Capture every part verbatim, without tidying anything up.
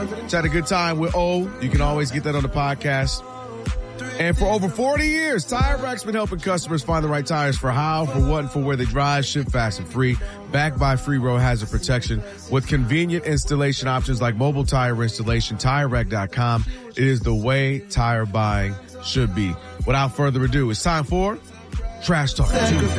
Just had a good time with O. You can always get that on the podcast. And for over forty years, Tire Rack's been helping customers find the right tires for how, for what, and for where they drive. Ship fast and free. Backed by free road hazard protection with convenient installation options like mobile tire installation. Tire Rack dot com. It is the way tire buying should be. Without further ado, it's time for Trash Talk Tuesday.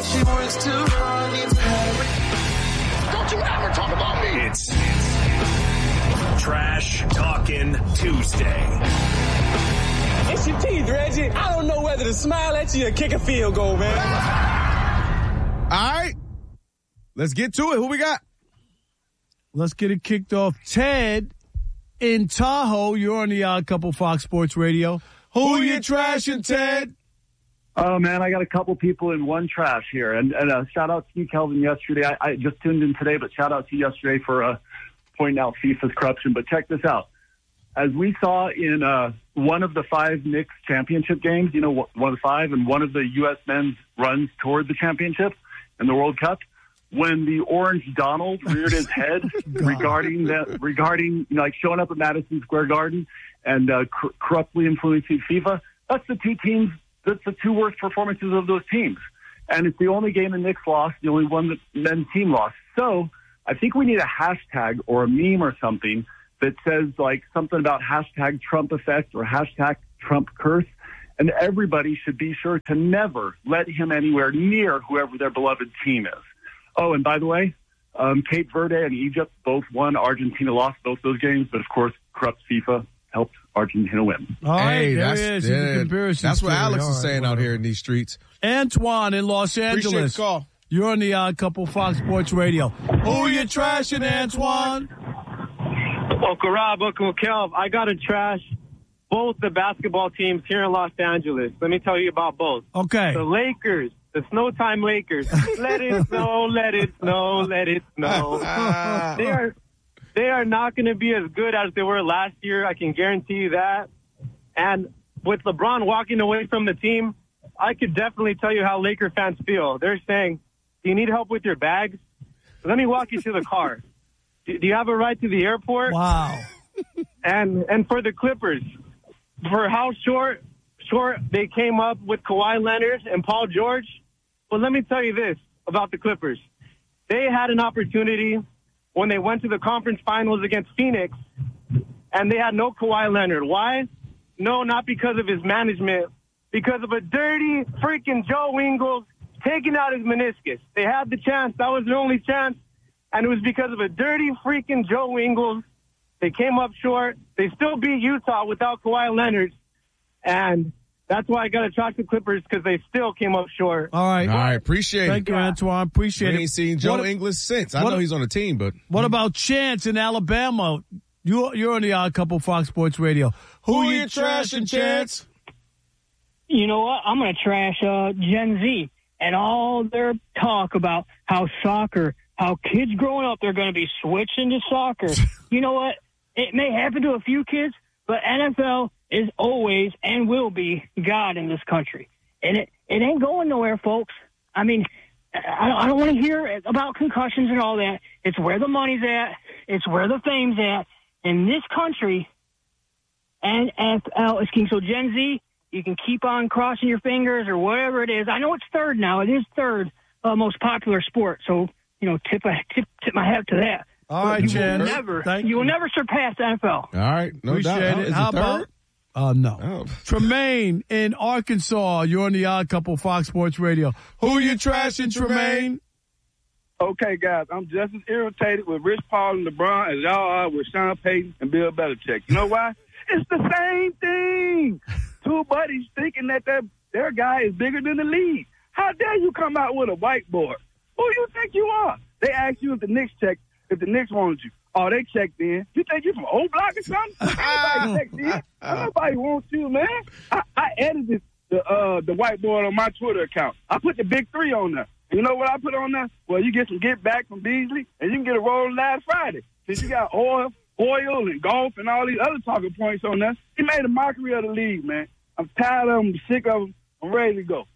Don't you ever talk about me. It's Trash Talking Tuesday. It's your teeth, Reggie. I don't know whether to smile at you or kick a field goal, man. All right. Let's get to it. Who we got? Let's get it kicked off. Ted in Tahoe. You're on the Odd Couple Fox Sports Radio. Who, Who you trashing, Ted? Oh, man, I got a couple people in one trash here. And, and uh, shout out to you, Kelvin, yesterday. I, I just tuned in today, but shout out to you yesterday for uh, pointing out FIFA's corruption. But check this out. As we saw in uh, one of the five Knicks championship games, you know, one of the five, and one of the U S men's runs toward the championship in the World Cup, when the Orange Donald reared his head regarding that, regarding you know, like showing up at Madison Square Garden and uh, cor- corruptly influencing FIFA, that's the two teams, that's the two worst performances of those teams. And it's the only game the Knicks lost, the only one that men's team lost. So I think we need a hashtag or a meme or something that says like something about hashtag Trump effect or hashtag Trump curse. And everybody should be sure to never let him anywhere near whoever their beloved team is. Oh, and by the way, um, Cape Verde and Egypt both won. Argentina lost both those games, but of course, corrupt FIFA helped Argentina win. All right, hey, there that's, he is. yeah, that's what story. Alex All is right, saying well. out here in these streets. Antoine in Los Appreciate Angeles. the call. You're on the Odd Couple Fox Sports Radio. Who you trashing, Antoine? Uncle Rob, Uncle Kelv, I got to trash both the basketball teams here in Los Angeles. Let me tell you about both. Okay. The Lakers, the Snow Time Lakers. Let it snow, let it snow, let it snow. they are they are not going to be as good as they were last year. I can guarantee you that. And with LeBron walking away from the team, I could definitely tell you how Laker fans feel. They're saying, do you need help with your bags? Let me walk you to the car. Do you have a ride to the airport? Wow. And and for the Clippers, for how short short they came up with Kawhi Leonard and Paul George. Well, let me tell you this about the Clippers. They had an opportunity when they went to the conference finals against Phoenix, and they had no Kawhi Leonard. Why? No, not because of his management. Because of a dirty freaking Joe Ingles taking out his meniscus. They had the chance. That was their only chance. And it was because of a dirty freaking Joe Ingles. They came up short. They still beat Utah without Kawhi Leonard. And that's why I got to trash the Clippers, because they still came up short. All right. All right. Appreciate Thank it. you, Antoine. Appreciate we it. ain't seen Joe what, Ingles since. I what, know he's on the team, but. What about Chance in Alabama? You, you're on the Odd Couple Fox Sports Radio. Who, Who you trashing, Chance? You know what? I'm going to trash uh, Gen Z and all their talk about how soccer, how kids growing up, they're going to be switching to soccer. You know what? It may happen to a few kids, but N F L is always and will be God in this country. And it, it ain't going nowhere, folks. I mean, I, I don't want to hear about concussions and all that. It's where the money's at. It's where the fame's at. In this country, N F L is king. So Gen Z, you can keep on crossing your fingers or whatever it is. I know it's third now. It is third uh, most popular sport. So, you know, tip, a, tip, tip my hat to that. All right, you Jen. Will never, Thank you. you will never surpass the N F L. All right. No Appreciate doubt. it. Is How it about? third? Uh, no. Oh. Tremaine in Arkansas. You're on the Odd Couple Fox Sports Radio. Who you trashing, Tremaine? Okay, guys, I'm just as irritated with Rich Paul and LeBron as y'all are with Sean Payton and Bill Belichick. You know why? It's the same thing. Two buddies thinking that their, their guy is bigger than the league. How dare you come out with a whiteboard? Who you think you are? They asked you if the Knicks checked, if the Knicks wanted you. Oh, they checked in. You think you from O Block or something? Nobody checked in. Nobody wants you, man. I, I edited the uh, the whiteboard on my Twitter account. I put the big three on there. You know what I put on there? Well, you get some get back from Beasley, and you can get a roll last Friday. Since you got oil, oil, and golf, and all these other talking points on there, he made a mockery of the league, man. I'm tired of them, sick of them. I'm ready to go.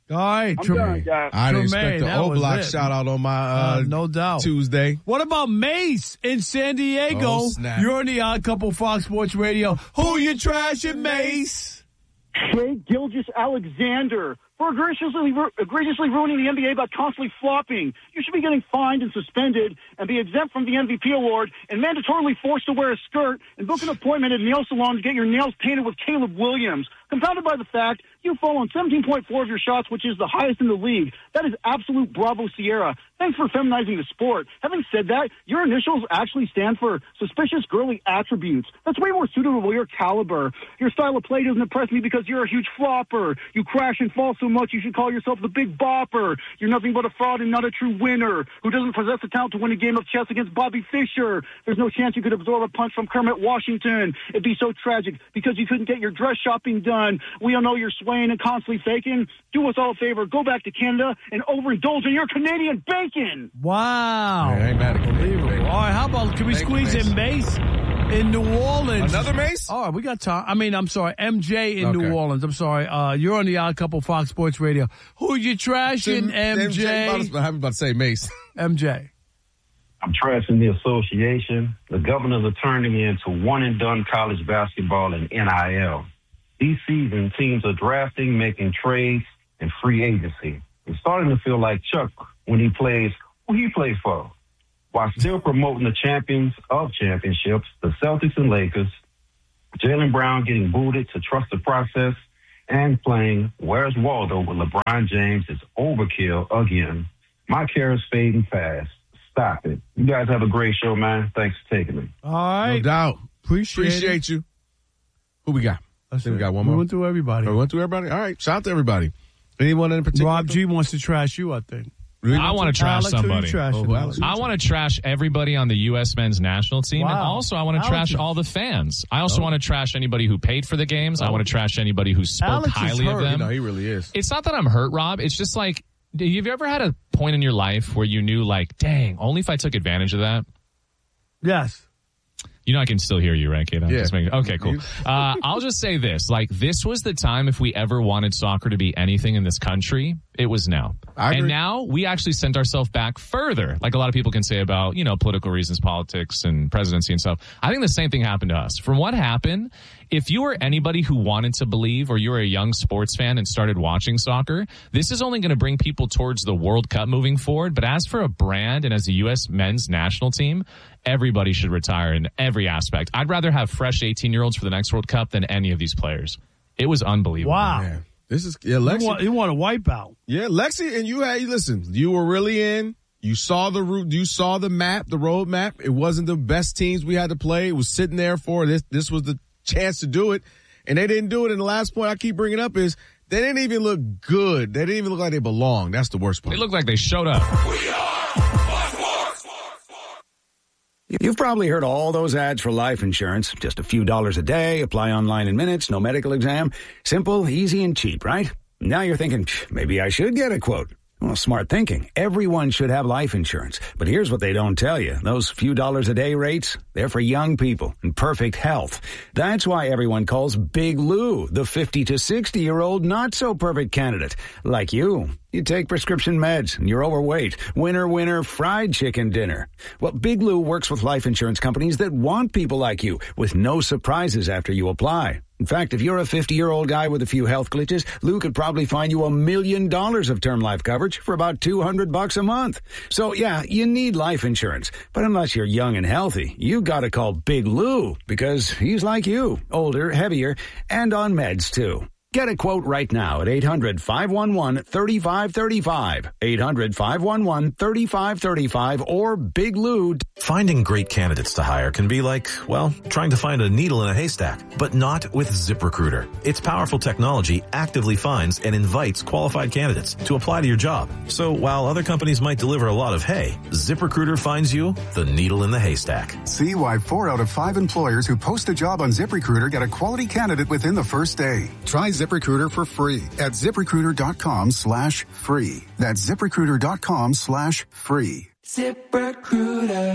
All right. I'm Trem- done, guys. I didn't Tremaine, expect the that O was Block it. shout out on my uh, Uh, no doubt. Tuesday. What about Mace in San Diego? Oh, snap. You're on the Odd Couple Fox Sports Radio. Who you trashing, Mace? Shea Gilgeous-Alexander for egregiously, egregiously ruining the N B A by constantly flopping. You should be getting fined and suspended and be exempt from the M V P award and mandatorily forced to wear a skirt and book an appointment at a nail salon to get your nails painted with Caleb Williams. Compounded by the fact you fall on seventeen point four of your shots, which is the highest in the league. That is absolute Bravo Sierra. Thanks for feminizing the sport. Having said that, your initials actually stand for suspicious girly attributes. That's way more suitable to your caliber. Your style of play doesn't impress me because you're a huge flopper. You crash and fall so much you should call yourself the Big Bopper. You're nothing but a fraud and not a true winner who doesn't possess the talent to win a game of chess against Bobby Fischer. There's no chance you could absorb a punch from Kermit Washington. It'd be so tragic because you couldn't get your dress shopping done. We all know you're swaying and constantly faking. Do us all a favor. Go back to Canada and overindulge in your Canadian bacon. Wow. Yeah, I ain't mad at Unbelievable. Canadian bacon. All right, how about, can we Thank you, squeeze Mace. in Mace in New Orleans? Another Mace? All right, we got time. I mean, I'm sorry, M J in Okay. New Orleans. I'm sorry. Uh, you're on the Odd Couple Fox Sports Radio. Who you trashing, M J? I was about to say Mace. M J. I'm trashing the association. The governors are turning me into one-and-done college basketball and N I L. This season, teams are drafting, making trades, and free agency. It's starting to feel like Chuck when he plays who he plays for, while still promoting the champions of championships, the Celtics and Lakers. Jaylen Brown getting booted to trust the process and playing Where's Waldo with LeBron James is overkill again. My carrot's fading fast. Stop it. You guys have a great show, man. Thanks for taking me. All right. No doubt. Appreciate, Appreciate you. Who we got? I think we got one We more. went through everybody. Oh, we went through everybody? All right. Shout out to everybody. Anyone in particular? Rob G wants to trash you, I think. Really? I want to trash Alex, who you somebody. trashing? Oh, Alex. I want to trash everybody on the U S men's national team. And Wow. also, I want to Alex trash is- all the fans. I also Oh. want to trash anybody who paid for the games. I want to trash anybody who spoke Alex is highly of hurt. them. No, he really is. It's not that I'm hurt, Rob. It's just like, have you ever had a point in your life where you knew, like, dang, only if I took advantage of that? Yes. You know I can still hear you, right, Kate? I'm Yeah. just making, okay, cool. Uh, I'll just say this. Like, this was the time if we ever wanted soccer to be anything in this country, it was now. I agree. And now we actually sent ourselves back further. Like a lot of people can say about, you know, political reasons, politics and presidency and stuff. I think the same thing happened to us. From what happened, if you were anybody who wanted to believe or you were a young sports fan and started watching soccer, this is only going to bring people towards the World Cup moving forward. But as for a brand and as a U S men's national team, everybody should retire in every aspect. I'd rather have fresh eighteen-year-olds for the next World Cup than any of these players. It was unbelievable. Wow. Man, this is yeah, You Lexi. want, you want a wipeout. Yeah, Lexi, and you had listen. You were really in. You saw the route. You saw the map, the road map. It wasn't the best teams we had to play. It was sitting there for this. This was the chance to do it, and they didn't do it. And the last point I keep bringing up is they didn't even look good. They didn't even look like they belonged. That's the worst part. They looked like they showed up. You've probably heard all those ads for life insurance. Just a few dollars a day, apply online in minutes, no medical exam. Simple, easy, and cheap, right? Now you're thinking, maybe I should get a quote. Well, smart thinking. Everyone should have life insurance. But here's what they don't tell you. Those few dollars a day rates, they're for young people in perfect health. That's why everyone calls Big Lou the fifty to sixty-year-old not-so-perfect candidate. Like you. You take prescription meds and you're overweight. Winner, winner, fried chicken dinner. Well, Big Lou works with life insurance companies that want people like you with no surprises after you apply. In fact, if you're a fifty-year-old guy with a few health glitches, Lou could probably find you a million dollars of term life coverage for about two hundred bucks a month. So, yeah, you need life insurance. But unless you're young and healthy, you gotta call Big Lou because he's like you, older, heavier, and on meds, too. Get a quote right now at eight hundred, five one one, three five three five, eight hundred, five one one, three five three five, or Big Lou. Finding great candidates to hire can be like, well, trying to find a needle in a haystack, but not with ZipRecruiter. Its powerful technology actively finds and invites qualified candidates to apply to your job. So while other companies might deliver a lot of hay, ZipRecruiter finds you the needle in the haystack. See why four out of five employers who post a job on ZipRecruiter get a quality candidate within the first day. Try ZipRecruiter for free at ZipRecruiter.com slash free. That's ZipRecruiter.com slash free. ZipRecruiter.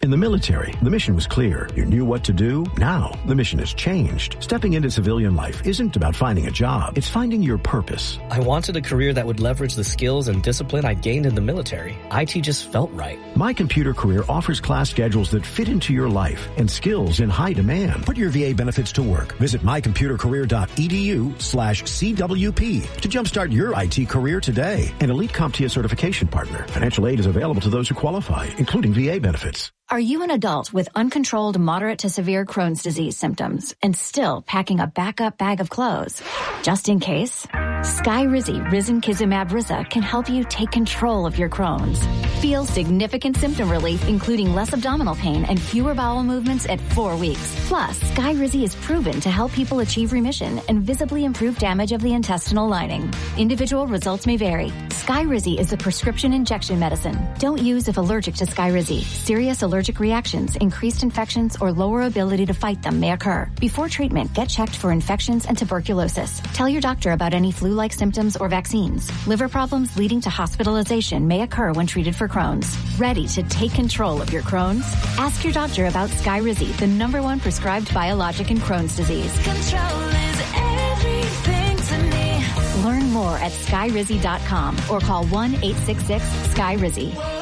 In the military, the mission was clear. You knew what to do. Now, the mission has changed. Stepping into civilian life isn't about finding a job. It's finding your purpose. I wanted a career that would leverage the skills and discipline I gained in the military. I T just felt right. My Computer Career offers class schedules that fit into your life and skills in high demand. Put your V A benefits to work. Visit mycomputercareer.edu slash CWP to jumpstart your I T career today. An elite CompTIA certification partner. Financial aid is available to those who qualify, including V A benefits. Are you an adult with uncontrolled moderate to severe Crohn's disease symptoms and still packing a backup bag of clothes? Just in case, Skyrizi Risankizumab Riza can help you take control of your Crohn's. Feel significant symptom relief, including less abdominal pain and fewer bowel movements at four weeks. Plus, Skyrizi is proven to help people achieve remission and visibly improve damage of the intestinal lining. Individual results may vary. Skyrizi is a prescription injection medicine. Don't use if allergic to Skyrizi. Serious allergic reactions, increased infections, or lower ability to fight them may occur. Before treatment, get checked for infections and tuberculosis. Tell your doctor about any flu-like symptoms or vaccines. Liver problems leading to hospitalization may occur when treated for Crohn's. Ready to take control of your Crohn's? Ask your doctor about Skyrizi, the number one prescribed biologic in Crohn's disease. Control is everything to me. Learn more at skyrizi dot com or call one eight six six, S K Y R I Z I.